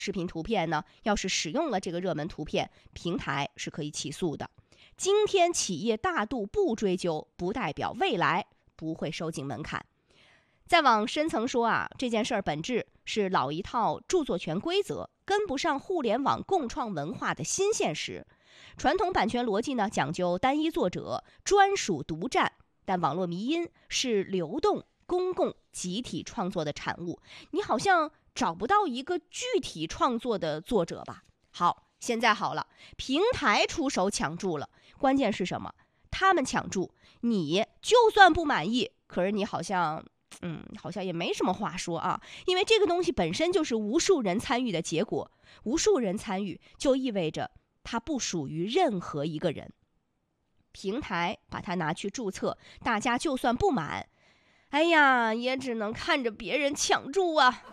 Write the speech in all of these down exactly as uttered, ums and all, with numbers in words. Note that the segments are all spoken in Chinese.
视频图片呢，要是使用了这个热门图片，平台是可以起诉的。今天企业大度不追究，不代表未来不会收紧门槛。再往深层说啊，这件事儿本质是老一套著作权规则跟不上互联网共创文化的新现实。传统版权逻辑呢，讲究单一作者专属独占，但网络迷因是流动、公共、集体创作的产物，你好像找不到一个具体创作的作者吧？好，现在好了，平台出手抢注了，关键是什么？他们抢注，你就算不满意，可是你好像嗯，好像也没什么话说啊，因为这个东西本身就是无数人参与的结果，无数人参与就意味着它不属于任何一个人。平台把它拿去注册，大家就算不满，哎呀，也只能看着别人抢注啊。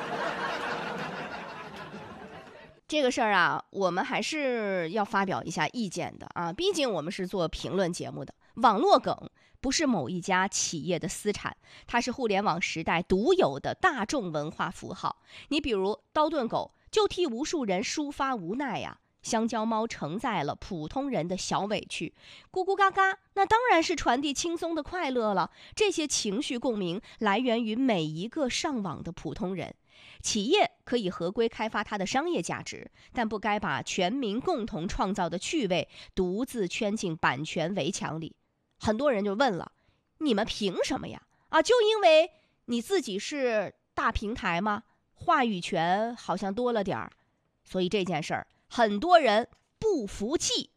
这个事儿啊，我们还是要发表一下意见的啊，毕竟我们是做评论节目的。网络梗不是某一家企业的私产，它是互联网时代独有的大众文化符号。你比如刀盾狗就替无数人抒发无奈呀、啊，香蕉猫承载了普通人的小委屈，咕咕嘎嘎那当然是传递轻松的快乐了。这些情绪共鸣来源于每一个上网的普通人。企业可以合规开发它的商业价值，但不该把全民共同创造的趣味独自圈进版权围墙里。很多人就问了，你们凭什么呀？啊，就因为你自己是大平台吗？话语权好像多了点儿，所以这件事儿很多人不服气。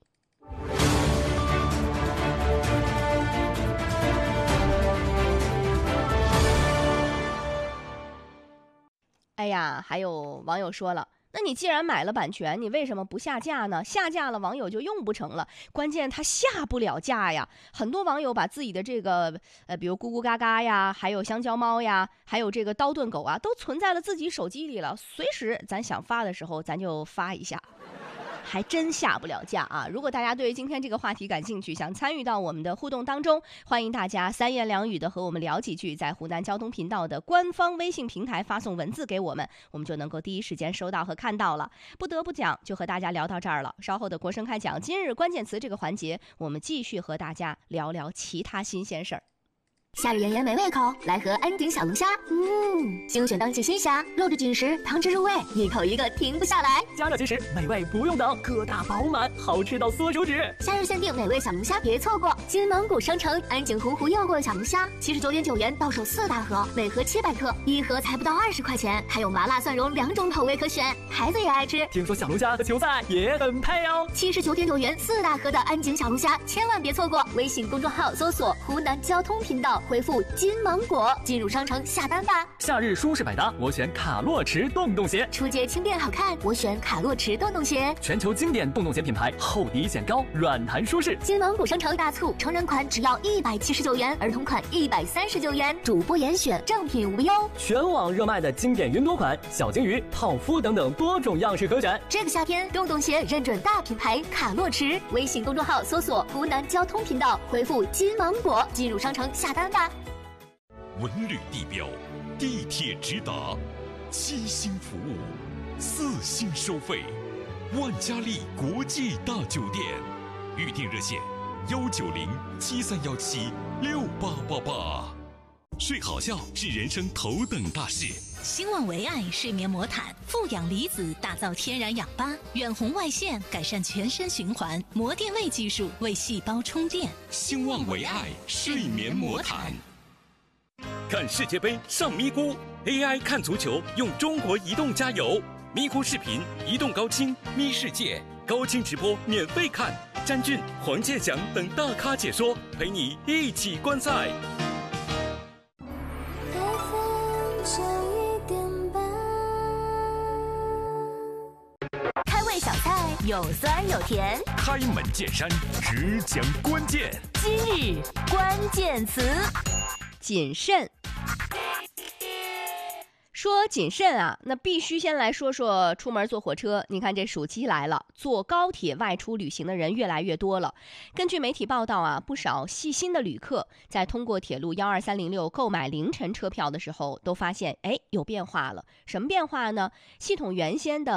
哎呀，还有网友说了，那你既然买了版权，你为什么不下架呢？下架了，网友就用不成了。关键他下不了架呀。很多网友把自己的这个呃，比如咕咕嘎嘎呀，还有香蕉猫呀，还有这个刀盾狗啊，都存在了自己手机里了，随时咱想发的时候，咱就发一下。还真下不了架啊！如果大家对于今天这个话题感兴趣，想参与到我们的互动当中，欢迎大家三言两语的和我们聊几句，在湖南交通频道的官方微信平台发送文字给我们，我们就能够第一时间收到和看到了。不得不讲，就和大家聊到这儿了。稍后的国声开讲今日关键词这个环节，我们继续和大家聊聊其他新鲜事儿。 夏日炎炎美味口，来盒安鼎小龙虾。嗯，精选当季新虾，肉质紧实，汤汁入味，一口一个停不下来。 加热即食，美味不用等，个大饱满，好吃到缩手指。 夏日限定美味小龙虾，别错过！金芒谷商城安井湖湖诱惑小龙虾，七十九点九元到手四大盒，每盒七百克，一盒才不到二十块钱，还有麻辣蒜蓉两种口味可选，孩子也爱吃。 听说小龙虾和球赛也很配哦。 七十九点九元四大盒的安井小龙虾，千万别错过！微信公众号搜索湖南交通频道。回复金芒果进入商城下单吧。 夏日舒适百搭，我选卡洛驰洞洞鞋。 出街轻便好看，我选卡洛驰洞洞鞋。 全球经典洞洞鞋品牌，厚底显高，软弹舒适。 金芒果商城大促，成人款只要一百七十九元，儿童款一百三十九元，主播严选，正品无忧。 全网热卖的经典云朵款、小金鱼、泡芙等等多种样式可选。 这个夏天，洞洞鞋认准大品牌卡洛驰。微信公众号搜索湖南交通频道，回复金芒果进入商城下单吧。 文旅地标，地铁直达，七星服务，四星收费，万家丽国际大酒店，预订热线：幺九零七三幺七六八八八。睡好觉是人生头等大事。 兴旺维爱睡眠魔毯，富氧离子打造天然氧吧，远红外线改善全身循环，膜电位技术为细胞充电。 兴旺维爱睡眠魔毯。看世界杯上咪咕 ，A I 看足球用中国移动加油，咪咕视频、移动高清、咪世界高清直播免费看，詹俊、黄健翔等大咖解说，陪你一起观赛。 开胃小菜有酸有甜， 开门见山，只讲关键。 今日关键词。 谨慎。 说谨慎啊，那必须先来说说出门坐火车。你看这暑期来了，坐高铁外出旅行的人越来越多了。根据媒体报道啊，不少细心的旅客在通过铁路一二三零六购买凌晨车票的时候，都发现哎有变化了。什么变化呢？系统原先的